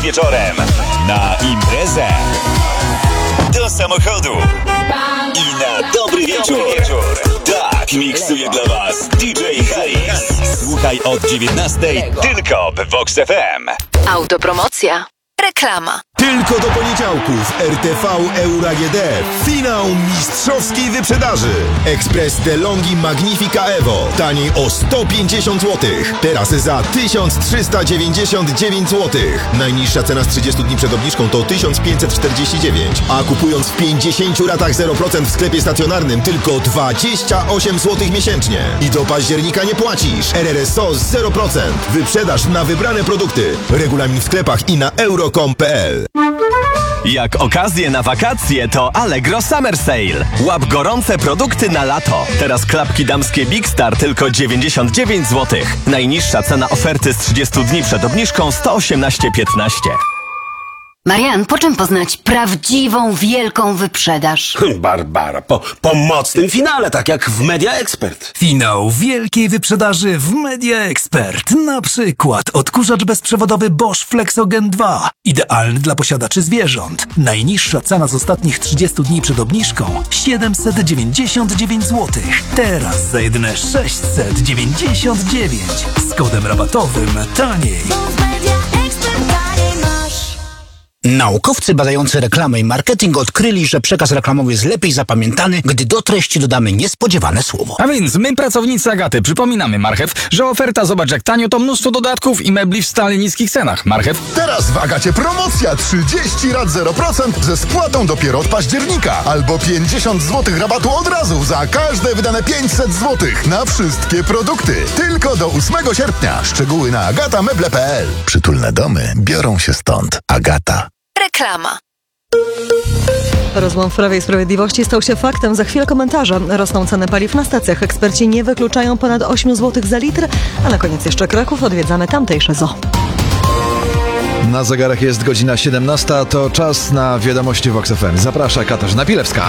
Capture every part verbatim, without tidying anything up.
wieczorem. Na imprezę, do samochodu i na dobry wieczór. Tak miksuje dla was D J Haris. Słuchaj od dziewiętnastej tylko w Vox F M. Autopromocja. Reklama. Tylko do poniedziałków R T V Euro A G D. Finał mistrzowskiej wyprzedaży. Express DeLonghi Magnifica Evo. Taniej o sto pięćdziesiąt złotych. Teraz za tysiąc trzysta dziewięćdziesiąt dziewięć złotych. Najniższa cena z trzydziestu dni przed obniżką to tysiąc pięćset czterdzieści dziewięć. A kupując w pięćdziesięciu ratach zero procent w sklepie stacjonarnym tylko dwadzieścia osiem złotych miesięcznie. I do października nie płacisz. R R S O z zero procent. Wyprzedaż na wybrane produkty. Regulamin w sklepach i na euro kropka com kropka p l. Jak okazję na wakacje, to Allegro Summer Sale. Łap gorące produkty na lato. Teraz klapki damskie Big Star tylko dziewięćdziesiąt dziewięć złotych. Najniższa cena oferty z trzydziestu dni przed obniżką sto osiemnaście piętnaście. Marian, po czym poznać prawdziwą, wielką wyprzedaż? Barbara, po, po mocnym finale, tak jak w Media Expert. Finał wielkiej wyprzedaży w Media Expert. Na przykład odkurzacz bezprzewodowy Bosch Flexogen dwa. Idealny dla posiadaczy zwierząt. Najniższa cena z ostatnich trzydziestu dni przed obniżką siedemset dziewięćdziesiąt dziewięć złotych. Teraz za jedyne sześćset dziewięćdziesiąt dziewięć. Z kodem rabatowym taniej. Naukowcy badający reklamę i marketing odkryli, że przekaz reklamowy jest lepiej zapamiętany, gdy do treści dodamy niespodziewane słowo. A więc my, pracownicy Agaty, przypominamy Marchew, że oferta zobacz jak tanio to mnóstwo dodatków i mebli w stale niskich cenach. Marchew. Teraz w Agacie promocja trzydzieści rat zero procent ze spłatą dopiero od października. Albo pięćdziesiąt złotych rabatu od razu za każde wydane pięćset złotych na wszystkie produkty. Tylko do ósmego sierpnia. Szczegóły na agata meble kropka p l. Przytulne domy biorą się stąd. Agata. Reklama. Rozłam w Prawie i Sprawiedliwości stał się faktem. Za chwilę komentarze. Rosną ceny paliw na stacjach. Eksperci nie wykluczają ponad osiem złotych za litr. A na koniec jeszcze Kraków. Odwiedzamy tamtejsze zoo. Na zegarach jest godzina siedemnasta. To czas na wiadomości Vox F M. Zaprasza Katarzyna Pilewska.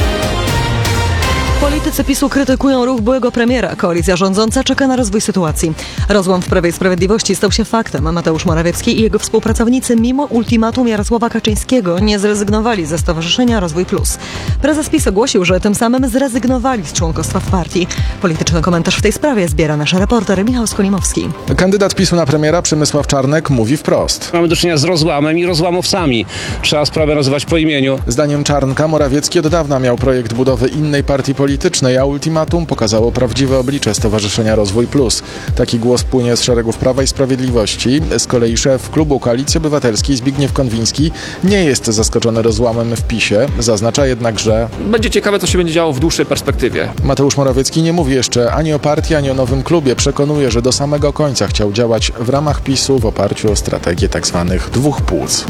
Politycy PiSu krytykują ruch byłego premiera. Koalicja rządząca czeka na rozwój sytuacji. Rozłam w Prawie i Sprawiedliwości stał się faktem. Mateusz Morawiecki i jego współpracownicy mimo ultimatum Jarosława Kaczyńskiego nie zrezygnowali ze Stowarzyszenia Rozwój Plus. Prezes PiS ogłosił, że tym samym zrezygnowali z członkostwa w partii. Polityczny komentarz w tej sprawie zbiera nasz reporter Michał Skolimowski. Kandydat PiSu na premiera Przemysław Czarnek mówi wprost. Mamy do czynienia z rozłamem i rozłamowcami. Trzeba sprawę nazywać po imieniu. Zdaniem Czarnka Morawiecki od dawna miał projekt budowy innej partii politycznej, a ultimatum pokazało prawdziwe oblicze Stowarzyszenia Rozwój Plus. Taki głos płynie z szeregów Prawa i Sprawiedliwości. Z kolei szef klubu Koalicji Obywatelskiej Zbigniew Konwiński nie jest zaskoczony rozłamem w PiSie. Zaznacza jednak, że będzie ciekawe, co się będzie działo w dłuższej perspektywie. Mateusz Morawiecki nie mówi jeszcze ani o partii, ani o nowym klubie. Przekonuje, że do samego końca chciał działać w ramach PiSu w oparciu o strategię tzw. dwóch płuc.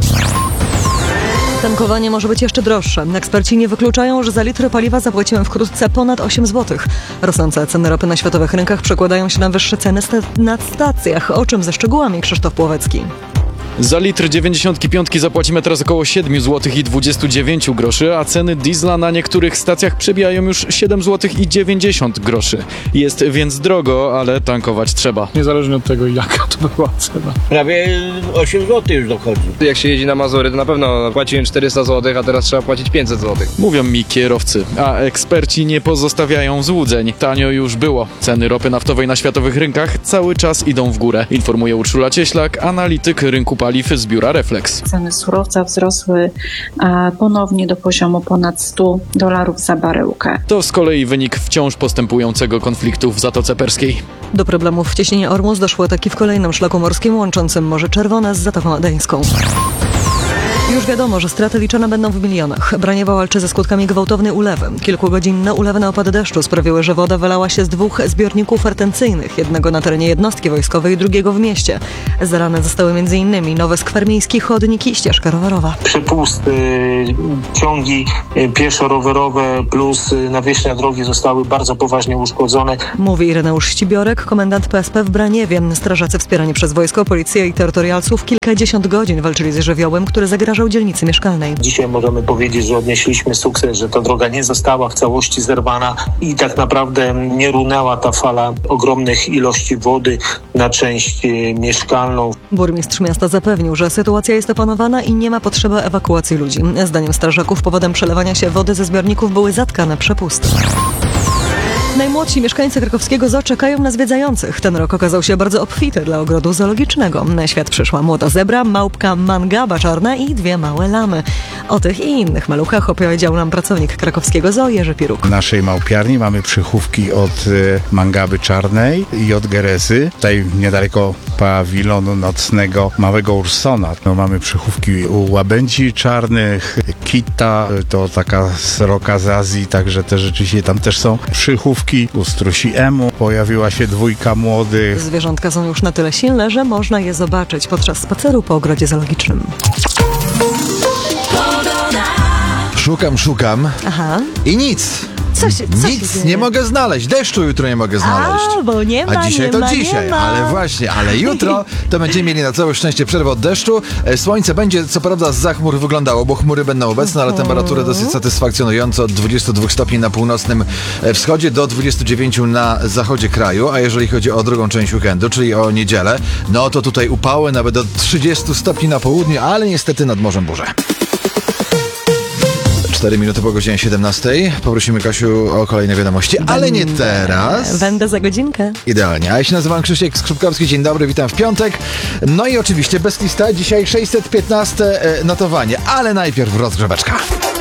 Tankowanie może być jeszcze droższe. Eksperci nie wykluczają, że za litr paliwa zapłacimy wkrótce ponad osiem złotych. Rosnące ceny ropy na światowych rynkach przekładają się na wyższe ceny sta- na stacjach. O czym ze szczegółami Krzysztof Płowecki. Za litr dziewięćdziesiątki piątki zapłacimy teraz około siedem złotych i dwadzieścia dziewięć groszy, a ceny diesla na niektórych stacjach przebijają już siedem złotych i dziewięćdziesiąt groszy. Jest więc drogo, ale tankować trzeba. Niezależnie od tego, jaka to była cena. Prawie osiem złotych już dochodzi. Jak się jeździ na Mazury, to na pewno płaciłem czterysta złotych, a teraz trzeba płacić pięćset złotych. Mówią mi kierowcy, a eksperci nie pozostawiają złudzeń. Tanio już było. Ceny ropy naftowej na światowych rynkach cały czas idą w górę. Informuje Urszula Cieślak, analityk rynku paliw z biura Reflex. Ceny surowca wzrosły a, ponownie do poziomu ponad sto dolarów za baryłkę. To z kolei wynik wciąż postępującego konfliktu w Zatoce Perskiej. Do problemów w cieśninie Ormus doszło taki w kolejnym szlaku morskim łączącym Morze Czerwone z Zatoką Adeńską. Już wiadomo, że straty liczone będą w milionach. Braniewo walczy ze skutkami gwałtownej ulewy. Kilkugodzinne ulewne opady deszczu sprawiły, że woda wylała się z dwóch zbiorników retencyjnych, jednego na terenie jednostki wojskowej, drugiego w mieście. Zalane zostały między innymi nowy skwer miejski, chodnik i ścieżka rowerowa. Przepusty, ciągi pieszo-rowerowe plus nawierzchnia drogi zostały bardzo poważnie uszkodzone. Mówi Ireneusz Ścibiorek, komendant P S P w Braniewie. Strażacy wspierani przez wojsko, policję i terytorialców kilkadziesiąt godzin walczyli z żywiołem, który zagraża zauważał dzielnicy mieszkalnej. Dzisiaj możemy powiedzieć, że odnieśliśmy sukces, że ta droga nie została w całości zerwana i tak naprawdę nie runęła ta fala ogromnych ilości wody na część mieszkalną. Burmistrz miasta zapewnił, że sytuacja jest opanowana i nie ma potrzeby ewakuacji ludzi. Zdaniem strażaków powodem przelewania się wody ze zbiorników były zatkane przepusty. Najmłodsi mieszkańcy krakowskiego zoo czekają na zwiedzających. Ten rok okazał się bardzo obfity dla ogrodu zoologicznego. Na świat przyszła młoda zebra, małpka mangaba czarna i dwie małe lamy. O tych i innych maluchach opowiedział nam pracownik krakowskiego zoo Jerzy Piruk. W naszej małpiarni mamy przychówki od y, mangaby czarnej i od gerezy. Tutaj niedaleko pawilonu nocnego małego ursona. No, mamy przychówki u łabędzi czarnych, kita, to taka sroka z Azji, także te rzeczywiście tam też są przychówki. U strusi emu pojawiła się dwójka młodych. Zwierzątka są już na tyle silne, że można je zobaczyć podczas spaceru po ogrodzie zoologicznym. Szukam, szukam. Aha. I nic. Co się, co Nic się nie mogę znaleźć. Deszczu jutro nie mogę znaleźć. A, bo nie ma, A dzisiaj nie to ma, dzisiaj, nie ma. ale właśnie, ale jutro to będziemy mieli na całe szczęście przerwę od deszczu. E, Słońce będzie co prawda zza chmur wyglądało, bo chmury będą obecne, ale temperatury dosyć satysfakcjonujące od dwudziestu dwóch stopni na północnym wschodzie do dwudziestu dziewięciu na zachodzie kraju, a jeżeli chodzi o drugą część weekendu, czyli o niedzielę, no to tutaj upały nawet do trzydziestu stopni na południu, ale niestety nad morzem burze. cztery minuty po godzinie siedemnastej. Poprosimy Kasiu o kolejne wiadomości, ale nie teraz. Będę za godzinkę. Idealnie. A ja się nazywam Krzysiek Skrzypkowski. Dzień dobry, witam w piątek. No i oczywiście bez lista dzisiaj sześćset piętnaste notowanie, ale najpierw rozgrzeweczka.